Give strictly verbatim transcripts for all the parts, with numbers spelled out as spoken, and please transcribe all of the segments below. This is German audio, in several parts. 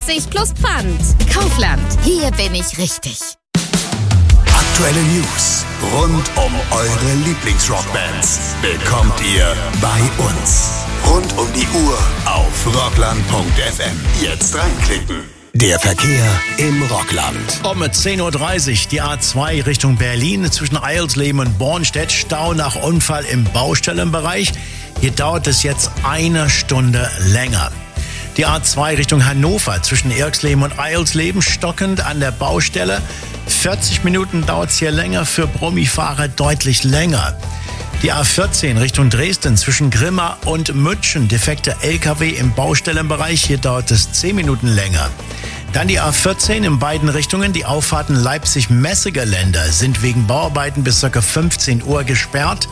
fünfzig plus Pfand. Kaufland, hier bin ich richtig. Aktuelle News rund um eure Lieblingsrockbands bekommt ihr bei uns. Rund um die Uhr auf rockland punkt f m. Jetzt reinklicken. Der Verkehr im Rockland. Um zehn Uhr dreißig die A zwei Richtung Berlin zwischen Eilsleben und Bornstedt. Stau nach Unfall im Baustellenbereich. Hier dauert es jetzt eine Stunde länger. Die A zwei Richtung Hannover zwischen Erxleben und Eilsleben stockend an der Baustelle. vierzig Minuten dauert es hier länger, für Brummifahrer deutlich länger. Die A vierzehn Richtung Dresden zwischen Grimma und Mütschen. Defekte L K W im Baustellenbereich. Hier dauert es zehn Minuten länger. Dann die A vierzehn in beiden Richtungen. Die Auffahrten Leipzig-Messegelände sind wegen Bauarbeiten bis ca. fünfzehn Uhr gesperrt.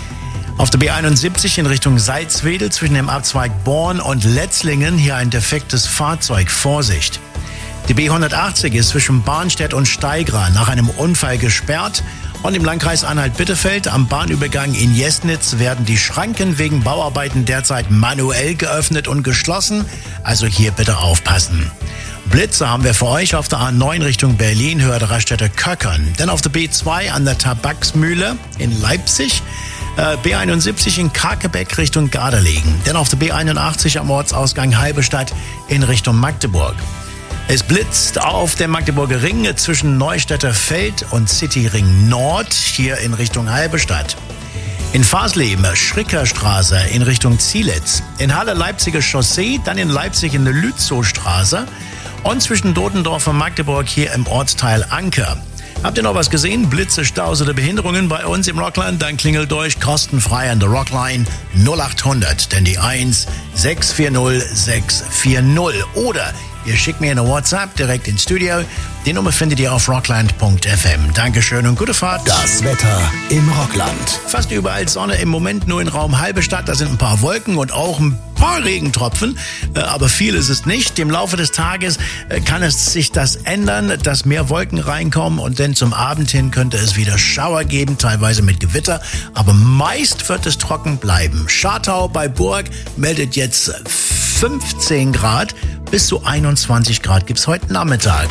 Auf der B einundsiebzig in Richtung Salzwedel zwischen dem Abzweig Born und Letzlingen. Hier ein defektes Fahrzeug. Vorsicht. Die B hundertachtzig ist zwischen Barnstedt und Steigra nach einem Unfall gesperrt. Und im Landkreis Anhalt-Bitterfeld am Bahnübergang in Jesnitz werden die Schranken wegen Bauarbeiten derzeit manuell geöffnet und geschlossen. Also hier bitte aufpassen. Blitze haben wir für euch auf der A neun Richtung Berlin, Höhe der Raststätte Köckern. Dann auf der B zwei an der Tabaksmühle in Leipzig. Äh, B einundsiebzig in Kakebeck Richtung Gardelegen. Dann auf der B einundachtzig am Ortsausgang Halberstadt in Richtung Magdeburg. Es blitzt auf der Magdeburger Ring zwischen Neustädter Feld und Cityring Nord, hier in Richtung Halberstadt. In Fasleben, Schrickerstraße in Richtung Zielitz. In Halle Leipziger Chaussee, dann in Leipzig in der Lützowstraße. Und zwischen Dotendorf und Magdeburg hier im Ortsteil Anker. Habt ihr noch was gesehen? Blitze, Staus oder Behinderungen bei uns im Rockland? Dann klingelt durch kostenfrei an der Rockline null achthundert, denn die eins sechs vier null sechs vier null. Oder ihr schickt mir eine WhatsApp direkt ins Studio. Die Nummer findet ihr auf rockland punkt f m. Dankeschön und gute Fahrt. Das Wetter im Rockland. Fast überall Sonne, im Moment nur in Raum Halberstadt. Da sind ein paar Wolken und auch ein paar Regentropfen, aber viel ist es nicht. Im Laufe des Tages kann es sich das ändern, dass mehr Wolken reinkommen und dann zum Abend hin könnte es wieder Schauer geben, teilweise mit Gewitter, aber meist wird es trocken bleiben. Schartau bei Burg meldet jetzt fünfzehn Grad, bis zu einundzwanzig Grad gibt's heute Nachmittag.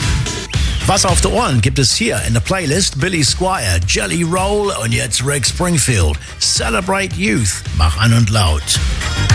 Was auf die Ohren gibt es hier in der Playlist: Billy Squire, Jelly Roll und jetzt Rick Springfield. Celebrate Youth, mach an und laut.